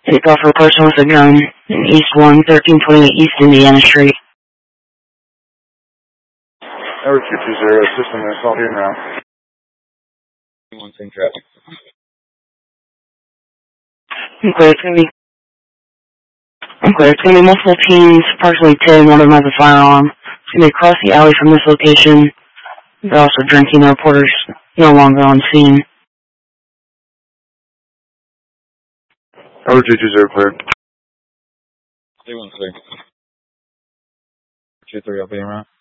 Take off for a person with a gun in East 1, 1328 East Indiana Street. Number 220, system assault here now. One thing traffic. Okay, it's gonna be multiple teams, approximately 10, one of them has a firearm. It's gonna be across the alley from this location. They're also drinking, the reporter's no longer on scene. Number 220, clear. 3-1 clear. 2-3, I'll be around.